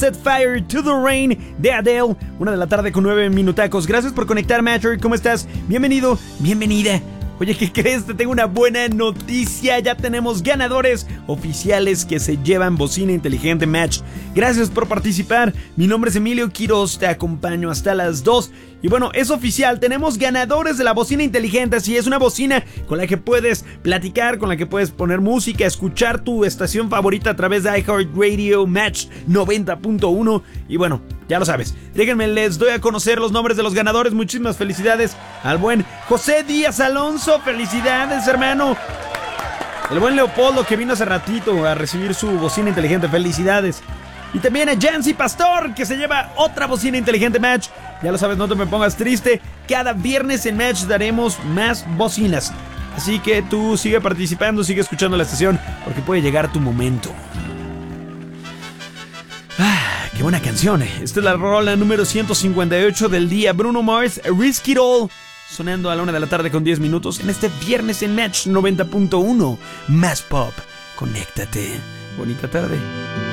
Set Fire to the Rain de Adele. 1 de la tarde con 9 minutacos. Gracias por conectar, Matcher. ¿Cómo estás? Bienvenido, bienvenida. Oye, ¿qué crees? Te tengo una buena noticia. Ya tenemos ganadores oficiales que se llevan bocina inteligente Match. Gracias por participar. Mi nombre es Emilio Quiroz. Te acompaño hasta las 2. Y bueno, es oficial. Tenemos ganadores de la bocina inteligente. Así es, una bocina con la que puedes platicar, con la que puedes poner música, escuchar tu estación favorita a través de iHeartRadio Match 90.1. Y bueno, ya lo sabes. Déjenme, les doy a conocer los nombres de los ganadores. Muchísimas felicidades al buen José Díaz Alonso. Felicidades, hermano. El buen Leopoldo, que vino hace ratito a recibir su bocina inteligente. Felicidades. Y también a Jancy Pastor, que se lleva otra bocina inteligente Match. Ya lo sabes, no te me pongas triste. Cada viernes en Match daremos más bocinas. Así que tú sigue participando, sigue escuchando la estación, porque puede llegar tu momento. Qué buena canción. Esta es la rola número 158 del día. Bruno Mars, Risk It All. Sonando a la 1 de la tarde con 10 minutos en este viernes en Match 90.1. Más pop. Conéctate. Bonita tarde.